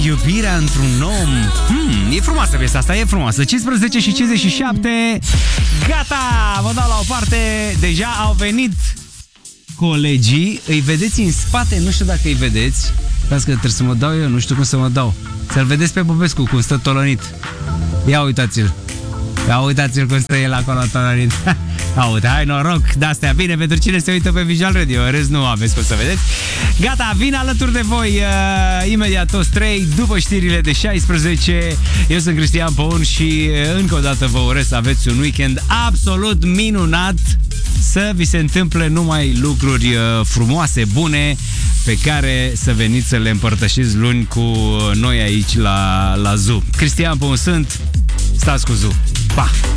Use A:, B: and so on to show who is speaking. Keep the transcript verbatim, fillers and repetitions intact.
A: Iubirea într-un om. Hmm, e frumoasă piesa asta, e frumoasă. cincisprezece și cincizeci și șapte. Gata, vă dau la o parte. Deja au venit colegii. Îi vedeți în spate, nu știu dacă îi vedeți. Dați că trebuie să mă dau eu, nu știu cum să mă dau. Să-l vedeți pe Popescu cum stă tolonit. Ia uitați-l. Ia uitați-l cum stă el acolo tolonit. Ia uite, hai noroc de-astea. Bine, pentru cine se uită pe Visual Radio, în rest nu aveți cum să vedeți. Gata, vin alături de voi uh, imediat toți trei, după știrile de șaisprezece. Eu sunt Cristian Păun și uh, încă o dată vă urez să aveți un weekend absolut minunat. Să vi se întâmple numai lucruri uh, frumoase, bune, pe care să veniți să le împărtășiți luni cu noi aici la, la Zoo. Cristian Păun sunt, stați cu Zoo. Pa!